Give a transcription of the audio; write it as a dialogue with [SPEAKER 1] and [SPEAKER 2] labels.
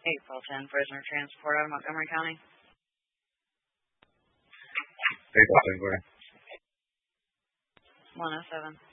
[SPEAKER 1] April 10, prisoner transport out of Montgomery County.
[SPEAKER 2] April 10, go ahead.
[SPEAKER 1] 107.